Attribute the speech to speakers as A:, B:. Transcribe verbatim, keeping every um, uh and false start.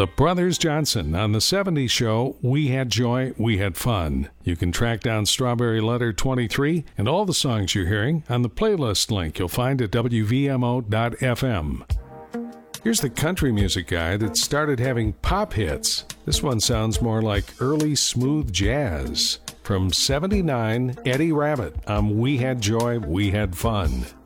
A: The Brothers Johnson on the seventies show, We Had Joy, We Had Fun. You can track down Strawberry Letter twenty-three and all the songs you're hearing on the playlist link you'll find at W V M O dot F M. Here's the country music guy that started having pop hits. This one sounds more like early smooth jazz. From seventy-nine, Eddie Rabbitt on We Had Joy, We Had Fun.